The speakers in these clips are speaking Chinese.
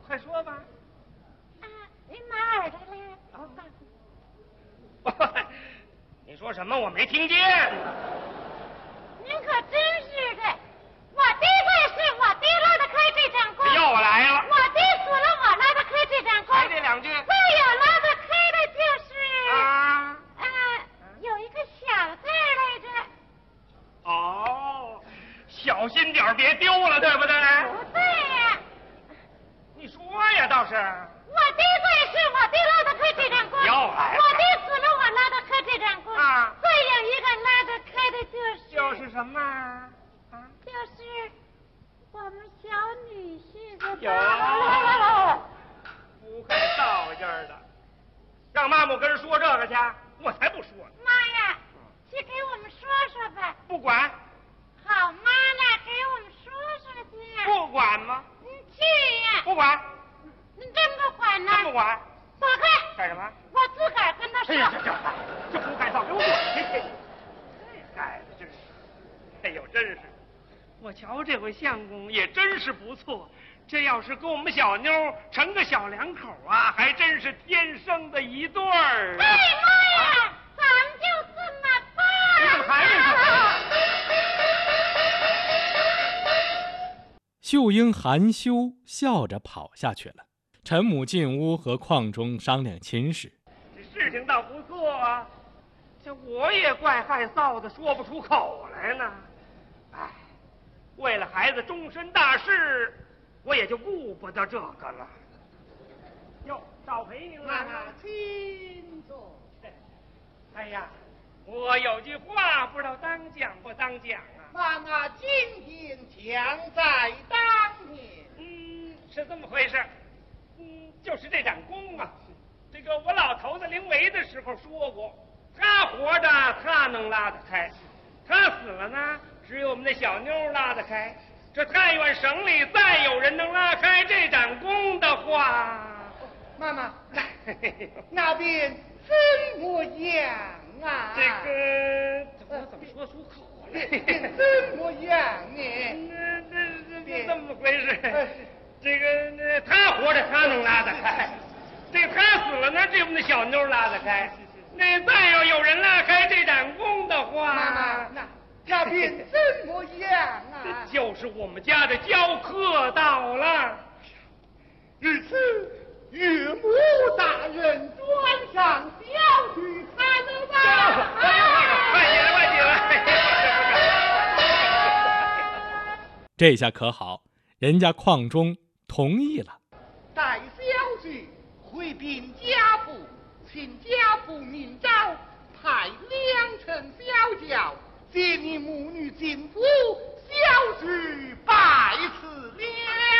快说吧。 您哪儿的嘞？你说什么？我没听见。 您可真是的，我爹在世，我爹拉得开这张弓。 又来了。 我爹死了，我拉得开这张弓。 还这两句。 再有拉得开的就是有一个小字来着。 哦，小心点别丢了，对不对？ 不对呀。 你说呀，倒是。 我爹在世，我爹拉得开这张弓。 又来了。 我爹死了，我拉得开这张弓。再有一个拉得开的就是什么？ 就是我们小女婿的。 不会道劲儿的，让妈妈跟人说这个去，我才不说呢。 妈呀，去给我们说说吧。 不管。 好妈呢，给我们说说去。 不管吗？ 你去呀。 不管。 你真不管呢？ 真不管。 走开。 干什么？ 我自个儿跟他说。 这不该造，给我滚去！这孩子真是，哎呦，真是，我瞧这回相公也真是不错。这要是跟我们小妞成个小两口啊，还真是天生的一对儿。 哎妈呀，咱们就这么办。 你怎么还没说？ 秀英含羞笑着跑下去了。陈母进屋和邝忠商量亲事。 这事情倒不错啊，这我也怪害臊的，说不出口来呢。哎，为了孩子终身大事，我也就顾不得这个了。哟，少陪您了。 请坐。 哎呀，我有句话不知道当讲不当讲啊。 妈妈今天强在当年。 是这么回事。就是这盏弓啊，这个我老头子临危的时候说过，他活着他能拉得开，他死了呢，只有我们那小妞拉得开。这但愿省里再有人能拉开这盏弓的话， 妈妈，那边怎么样啊？ 这个我怎么说出口来？ 怎么样呢？ 这这么回事？这个他活着他能拉得开，这个他死了呢，只有我们那小妞拉得开。那再要有人拉开这盏弓的话， 妈妈，那边怎么样啊？ 就是我们家的教课到了。 日此岳母大人转上小去看了吧。 快起来，快起来！ 这下可好，人家邝忠同意了。 待小婿回禀家父，请家父明诏派2乘小轿接你母女进府，小婿拜辞了。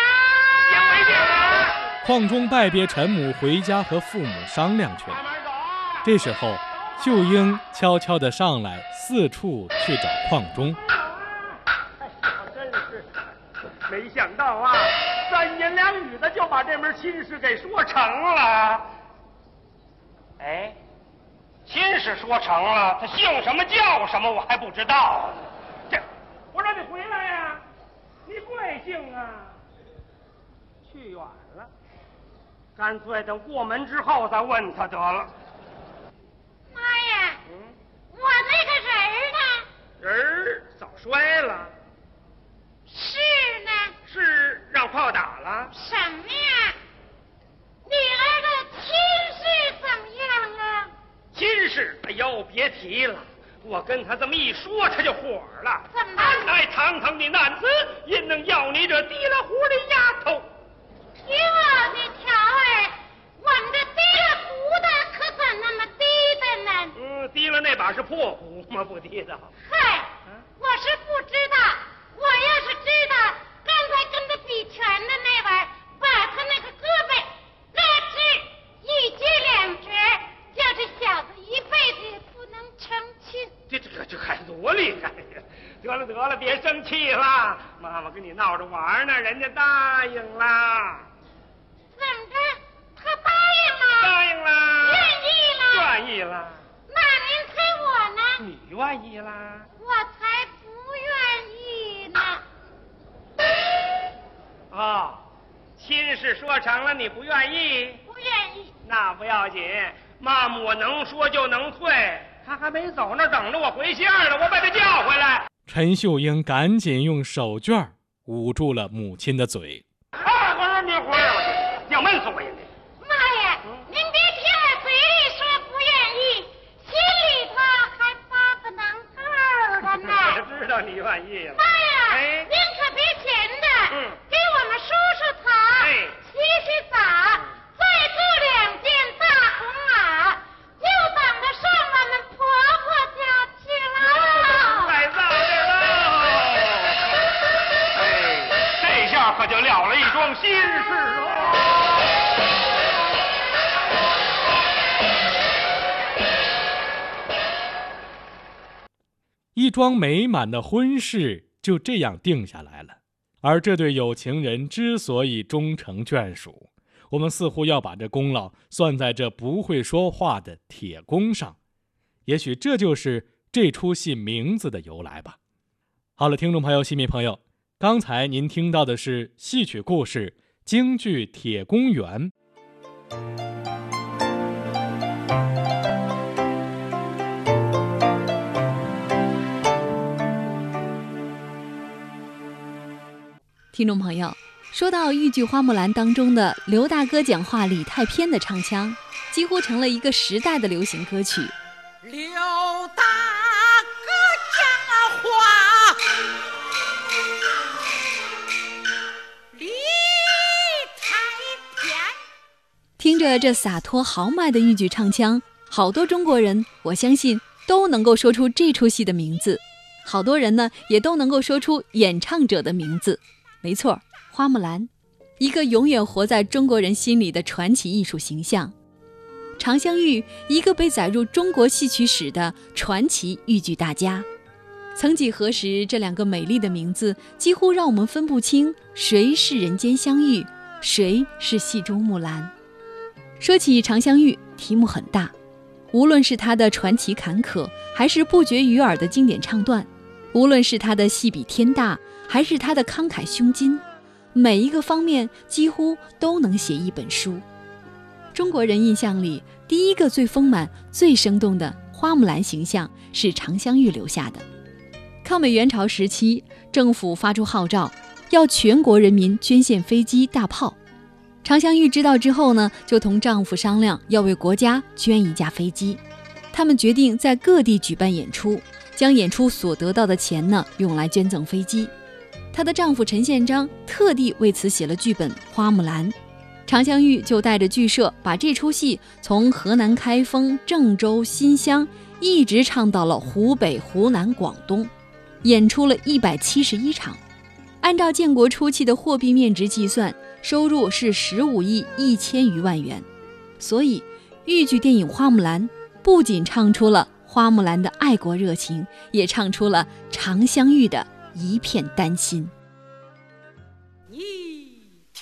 邝忠拜别陈母，回家和父母商量去了。这时候，秀英悄悄地上来，四处去找邝忠。 真是没想到啊，3言2语的就把这门亲事给说成了。哎，亲事说成了，他姓什么叫什么我还不知道。这，我让你回来呀，你贵姓啊？去远了，干脆等过门之后再问他得了。 妈呀，我那个人儿呢？ 人早摔了。 是呢？ 是让炮打了？ 什么呀？女儿的亲事怎么样啊？ 亲事，哎呦，别提了，我跟他这么一说，他就火了。 怎么？ 俺乃堂堂的男子，因能要你这提了壶的丫头？ 听我的条儿，我们这提了壶的可怎那么低的呢？ 提了那把是破壶吗？不提的。 嗨，我是不知道。我要是知道，刚才跟他比拳的那玩意儿，把他那个胳膊咯吱一截2折，叫这小子一辈子也不能成亲。 这还多厉害呀！得了，别生气了，妈妈跟你闹着玩呢，人家答应了。 怎么着？他答应了？ 答应了。 愿意了？ 愿意了。 那您猜我呢？ 你愿意啦？ 我才不愿意呢。 啊，亲事说说成了，你不愿意？ 不愿意。 那不要紧，妈妈我能说就能退。他还没走，那等着我回信了，我把他叫回来。 陈秀英赶紧用手绢捂住了母亲的嘴。 我说你回来，要闷死我也得。 妈呀，您别听我嘴里说不愿意，心里头还发个能扣的呢。 我知道你愿意了。 妈呀， 哎， 您可别闲的，给我们梳梳头，洗洗澡，再做2件大红袄，就等着上我们婆婆家去了。 太早了。这下可就了了一桩心事喽。 一桩美满的婚事就这样定下来了。而这对有情人之所以终成眷属，我们似乎要把这功劳算在这不会说话的铁公上。也许这就是这出戏名字的由来吧。好了，听众朋友、戏迷朋友，刚才您听到的是戏曲故事京剧《铁公园》。 听众朋友，说到豫剧《花木兰》当中的刘大哥讲话李太偏的唱腔，几乎成了一个时代的流行歌曲。 刘大哥讲话李太偏， 听着这洒脱豪迈的豫剧唱腔，好多中国人我相信都能够说出这出戏的名字，好多人呢也都能够说出演唱者的名字。没错，花木兰，一个永远活在中国人心里的传奇艺术形象。常香玉，一个被载入中国戏曲史的传奇豫剧大家。曾几何时，这2个美丽的名字几乎让我们分不清谁是人间香玉，谁是戏中木兰。说起常香玉，题目很大，无论是她的传奇坎坷，还是不绝于耳的经典唱段，无论是她的戏比天大，还是她的慷慨胸襟，每一个方面几乎都能写一本书。中国人印象里，第一个最丰满、最生动的花木兰形象是常香玉留下的。抗美援朝时期，政府发出号召，要全国人民捐献飞机、大炮。常香玉知道之后呢，就同丈夫商量要为国家捐1架飞机。他们决定在各地举办演出，将演出所得到的钱呢，用来捐赠飞机。她的丈夫陈宪章特地为此写了剧本《花木兰》。常香玉就带着剧社把这出戏从河南开封、郑州、新乡一直唱到了湖北、湖南、广东，演出了171场。按照建国初期的货币面值计算，收入是15亿1000余万元。所以豫剧电影《花木兰》不仅唱出了花木兰的爱国热情，也唱出了常香玉的一片丹心。